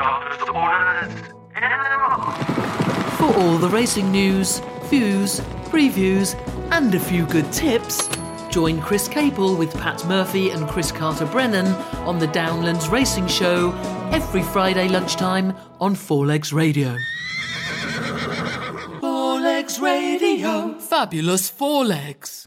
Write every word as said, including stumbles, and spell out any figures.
Doctor's orders in. For all the racing news, views, previews, and a few good tips, join Chris Capel with Pat Murphy and Chris Carter-Brennan on the Downlands Racing Show every Friday lunchtime on Four Legs Radio. Four Legs Radio. Fabulous Four Legs.